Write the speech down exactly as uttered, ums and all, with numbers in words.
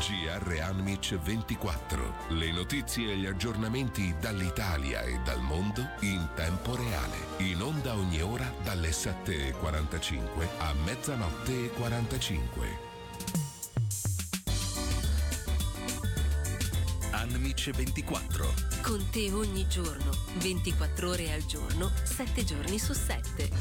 G R Anmic ventiquattro. Le notizie e gli aggiornamenti dall'Italia e dal mondo in tempo reale. In onda ogni ora dalle sette e quarantacinque a mezzanotte e quarantacinque. Anmic ventiquattro. Con te ogni giorno, ventiquattro ore al giorno, sette giorni su sette.